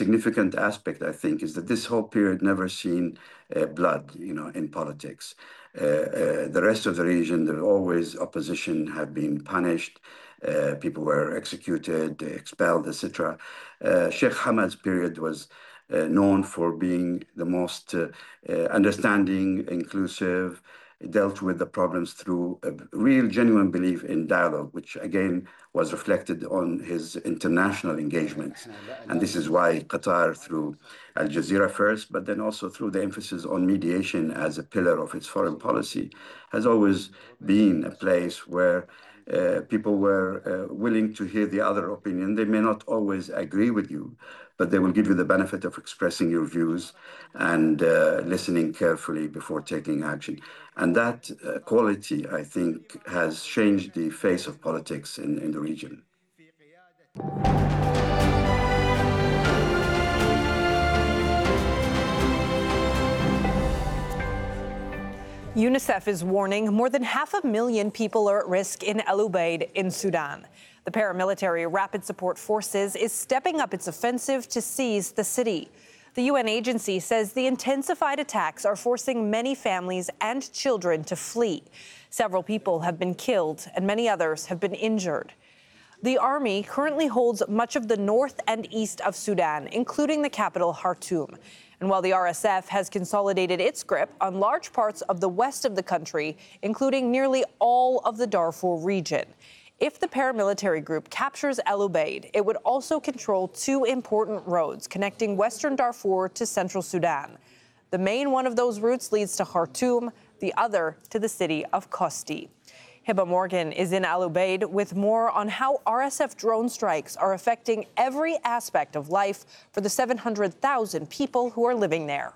significant aspect, I think, is that this whole period never seen blood, in politics. The rest of the region, there always opposition have been punished. People were executed, expelled, etc. Sheikh Hamad's period was known for being the most understanding, inclusive, dealt with the problems through a real, genuine belief in dialogue, which again was reflected on his international engagements. And this is why Qatar, through Al Jazeera first, but then also through the emphasis on mediation as a pillar of its foreign policy, has always been a place where people were willing to hear the other opinion. They may not always agree with you, but they will give you the benefit of expressing your views and listening carefully before taking action. And that quality, I think, has changed the face of politics in the region. UNICEF is warning more than 500,000 people are at risk in El Ubaid in Sudan. The paramilitary Rapid Support Forces is stepping up its offensive to seize the city. The UN agency says the intensified attacks are forcing many families and children to flee. Several people have been killed and many others have been injured. The army currently holds much of the north and east of Sudan, including the capital, Khartoum. And while the RSF has consolidated its grip on large parts of the west of the country, including nearly all of the Darfur region. If the paramilitary group captures El Ubaid, it would also control two important roads connecting western Darfur to central Sudan. The main one of those routes leads to Khartoum, the other to the city of Kosti. Hiba Morgan is in El Ubaid with more on how RSF drone strikes are affecting every aspect of life for the 700,000 people who are living there.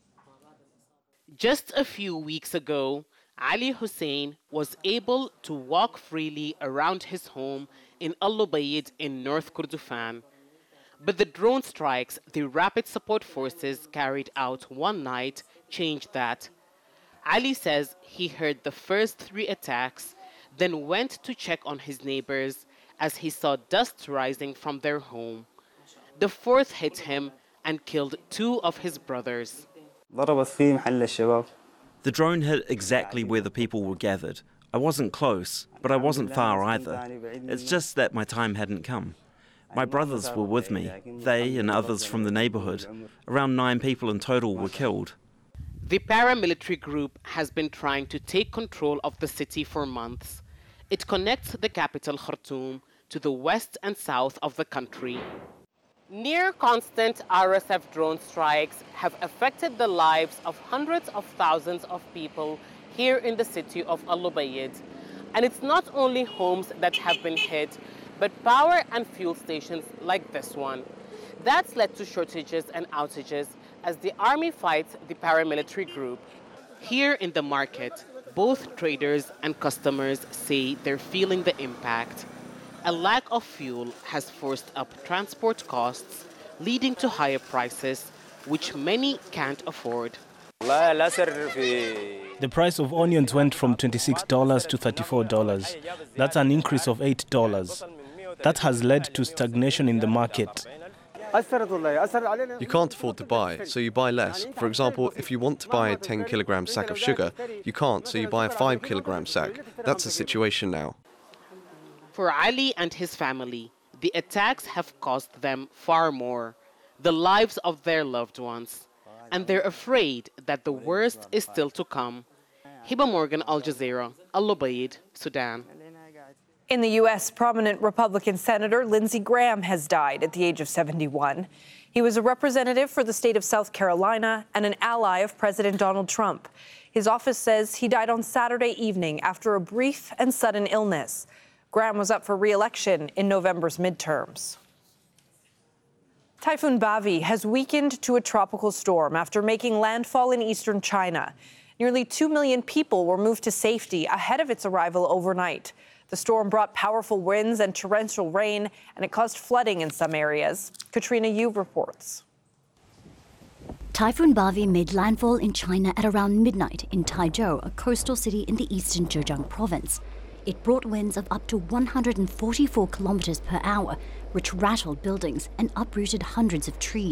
Just a few weeks ago, Ali Hussein was able to walk freely around his home in El Ubaid in North Kordofan. But the drone strikes the Rapid Support Forces carried out one night changed that. Ali says he heard the first 3 attacks, then went to check on his neighbors as he saw dust rising from their home. The 4th hit him and killed 2 of his brothers. The drone hit exactly where the people were gathered. I wasn't close, but I wasn't far either. It's just that my time hadn't come. My brothers were with me. They and others from the neighborhood. Around 9 people in total were killed. The paramilitary group has been trying to take control of the city for months. It connects the capital, Khartoum, to the west and south of the country. Near constant RSF drone strikes have affected the lives of hundreds of thousands of people here in the city of El Ubaid. And it's not only homes that have been hit, but power and fuel stations like this one. That's led to shortages and outages as the army fights the paramilitary group. Here in the market, both traders and customers say they're feeling the impact. A lack of fuel has forced up transport costs, leading to higher prices, which many can't afford. The price of onions went from $26 to $34. That's an increase of $8. That has led to stagnation in the market. You can't afford to buy, so you buy less. For example, if you want to buy a 10-kilogram sack of sugar, you can't, so you buy a 5-kilogram sack. That's the situation now. For Ali and his family, the attacks have cost them far more, the lives of their loved ones. And they're afraid that the worst is still to come. Hiba Morgan, Al Jazeera, El Ubaid, Sudan. In the U.S., prominent Republican Senator Lindsey Graham has died at the age of 71. He was a representative for the state of South Carolina and an ally of President Donald Trump. His office says he died on Saturday evening after a brief and sudden illness. Graham was up for re-election in November's midterms. Typhoon Bavi has weakened to a tropical storm after making landfall in eastern China. Nearly 2 million people were moved to safety ahead of its arrival overnight. The storm brought powerful winds and torrential rain, and it caused flooding in some areas. Katrina Yu reports. Typhoon Bavi made landfall in China at around midnight in Taizhou, a coastal city in the eastern Zhejiang province. It brought winds of up to 144 kilometers per hour, which rattled buildings and uprooted hundreds of trees.